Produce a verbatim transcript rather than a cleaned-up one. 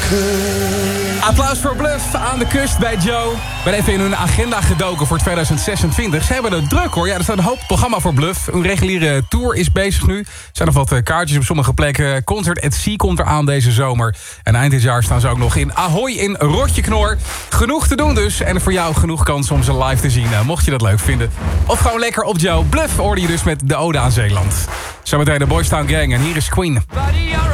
Applaus voor Bluff aan de kust bij Joe. Ik ben even in hun agenda gedoken voor tweeduizend zesentwintig. Ze hebben het druk hoor. Ja, er staat een hoop programma voor Bluff. Een reguliere tour is bezig nu. Er zijn nog wat kaartjes op sommige plekken. Concert at Sea komt eraan deze zomer. En eind dit jaar staan ze ook nog in Ahoy in Rotjeknor. Genoeg te doen dus. En voor jou genoeg kans om ze live te zien. Mocht je dat leuk vinden. Of gewoon lekker op Joe. Bluff hoorde je dus met de ode aan Zeeland. Zometeen de Boys Town Gang. En hier is Queen.